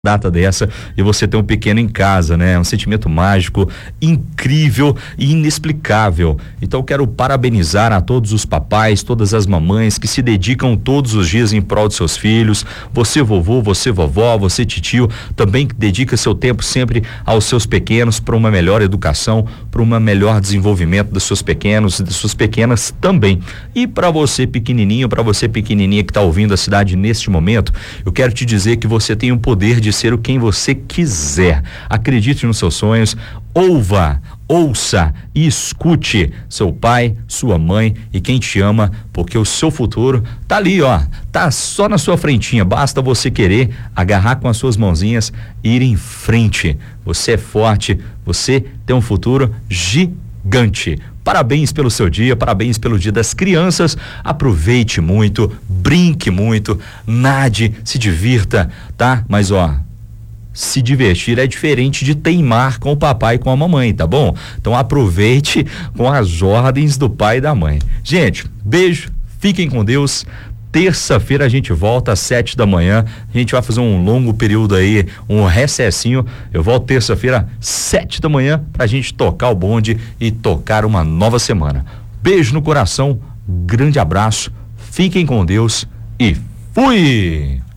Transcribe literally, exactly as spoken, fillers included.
data dessa e você ter um pequeno em casa, né? Um sentimento mágico, incrível e inexplicável. Então eu quero parabenizar a todos os papais, todas as mamães que se dedicam todos os dias em prol de seus filhos. Você vovô, você vovó, você titio, também dedica seu tempo sempre aos seus pequenos para uma melhor educação, para um melhor desenvolvimento dos seus pequenos e das suas pequenas também. E para você pequenininho, para você pequenininha que está ouvindo a cidade neste momento, eu quero te dizer que você tem o poder de ser o quem você quiser. Acredite nos seus sonhos, ouva, ouça e escute seu pai, sua mãe e quem te ama, porque o seu futuro tá ali, ó, tá só na sua frentinha, basta você querer agarrar com as suas mãozinhas e ir em frente. Você é forte, você tem um futuro gigante. Parabéns pelo seu dia, parabéns pelo Dia das Crianças. Aproveite muito, brinque muito, nade, se divirta, tá? Mas ó, se divertir é diferente de teimar com o papai e com a mamãe, tá bom? Então aproveite com as ordens do pai e da mãe. Gente, beijo, fiquem com Deus. Terça-feira a gente volta às sete da manhã. A gente vai fazer um longo período aí, um recessinho. Eu volto terça-feira, sete da manhã, pra gente tocar o bonde e tocar uma nova semana. Beijo no coração, grande abraço, fiquem com Deus e fui!